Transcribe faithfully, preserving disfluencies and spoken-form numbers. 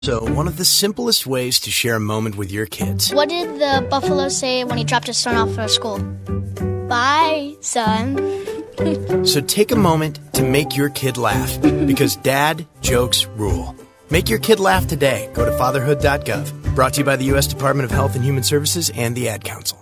So, one of the simplest ways to share a moment with your kids. What did the buffalo say when he dropped his son off at school? Bye, son. So take a moment to make your kid laugh, because dad jokes rule. Make your kid laugh today. Go to fatherhood dot gov. Brought to you by the U S Department of Health and Human Services and the Ad Council.